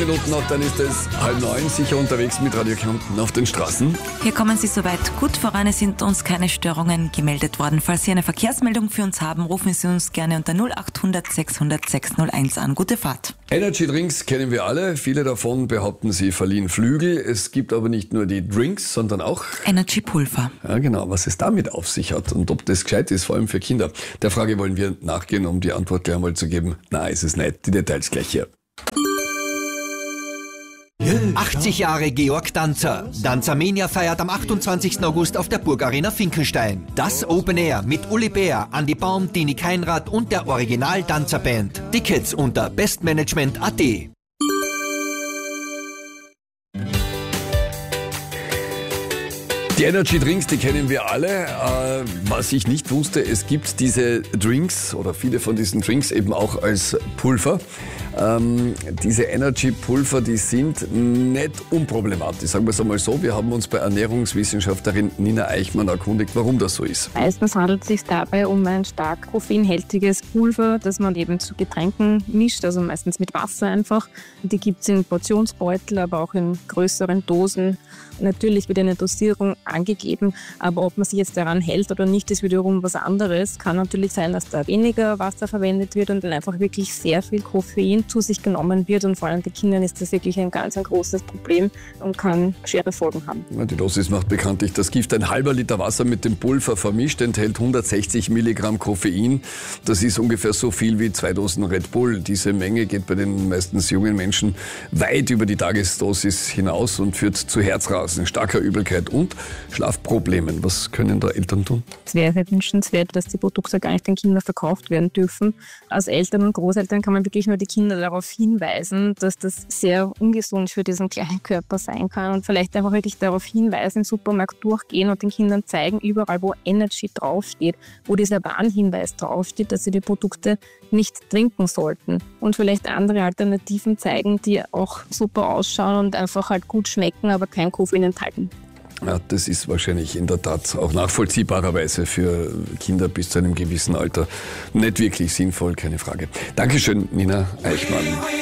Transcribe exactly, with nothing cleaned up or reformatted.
Minuten noch, dann ist es halb neun, sicher unterwegs mit Radio Kärnten auf den Straßen. Hier kommen Sie soweit gut voran, es sind uns keine Störungen gemeldet worden. Falls Sie eine Verkehrsmeldung für uns haben, rufen Sie uns gerne unter null acht hundert sechshundert sechshunderteins an. Gute Fahrt. Energy Drinks kennen wir alle, viele davon behaupten, sie verliehen Flügel. Es gibt aber nicht nur die Drinks, sondern auch Energy Pulver. Ja genau, was es damit auf sich hat und ob das gescheit ist, vor allem für Kinder. Der Frage wollen wir nachgehen, um die Antwort gleich mal zu geben. Na, ist es nicht. Die Details gleich hier. achtzig Jahre Georg Danzer. Danzermania feiert am achtundzwanzigsten August auf der Burgarena Finkelstein. Das Open Air mit Uli Bär, Andi Baum, Dini Keinrad und der Original-Danzerband. Tickets unter bestmanagement punkt a t. Die Energy Drinks, die kennen wir alle. Äh, was ich nicht wusste, es gibt diese Drinks oder viele von diesen Drinks eben auch als Pulver. Ähm, diese Energy Pulver, die sind nicht unproblematisch. Sagen wir es einmal so, wir haben uns bei Ernährungswissenschaftlerin Nina Eichmann erkundigt, warum das so ist. Meistens handelt es sich dabei um ein stark koffeinhaltiges Pulver, das man eben zu Getränken mischt, also meistens mit Wasser einfach. Die gibt es in Portionsbeutel, aber auch in größeren Dosen. Natürlich wird eine Dosierung angegeben, aber ob man sich jetzt daran hält oder nicht, ist wiederum was anderes. Kann natürlich sein, dass da weniger Wasser verwendet wird und dann einfach wirklich sehr viel Koffein zu sich genommen wird, und vor allem bei Kindern ist das wirklich ein ganz ein großes Problem und kann schwere Folgen haben. Ja, die Dosis macht bekanntlich das Gift. Ein halber Liter Wasser mit dem Pulver vermischt enthält hundertsechzig Milligramm Koffein. Das ist ungefähr so viel wie zwei Dosen Red Bull. Diese Menge geht bei den meistens jungen Menschen weit über die Tagesdosis hinaus und führt zu Herzrasen, starker Übelkeit und Schlafproblemen. Was können da Eltern tun? Es wäre sehr wünschenswert, dass die Produkte gar nicht den Kindern verkauft werden dürfen. Als Eltern und Großeltern kann man wirklich nur die Kinder darauf hinweisen, dass das sehr ungesund für diesen kleinen Körper sein kann, und vielleicht einfach wirklich darauf hinweisen, im Supermarkt durchgehen und den Kindern zeigen, überall wo Energy draufsteht, wo dieser Warnhinweis draufsteht, dass sie die Produkte nicht trinken sollten, und vielleicht andere Alternativen zeigen, die auch super ausschauen und einfach halt gut schmecken, aber kein Koffein enthalten. Ja, das ist wahrscheinlich in der Tat auch nachvollziehbarerweise für Kinder bis zu einem gewissen Alter nicht wirklich sinnvoll, keine Frage. Dankeschön, Nina Eichmann.